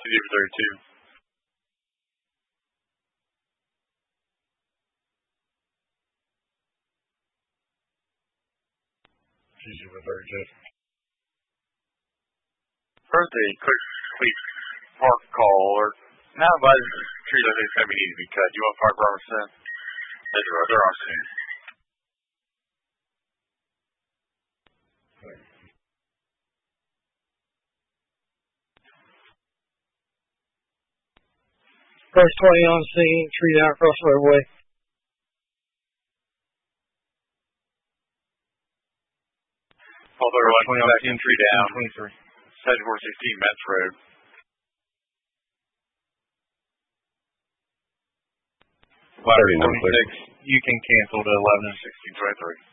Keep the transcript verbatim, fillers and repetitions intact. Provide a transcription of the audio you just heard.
T D for thirty-two. G C for thirty-two. Birthday, quick, quick park caller. Now, by the tree, I think it's going to be easy to be cut. You want Park Robertson? They're, they're on soon. First twenty on scene, tree down across the roadway. Although like twenty back in, tree down. twenty-three. seventy-four sixteen, Metz Road. thirty-nine, You can cancel to eleven and sixteen twenty-three.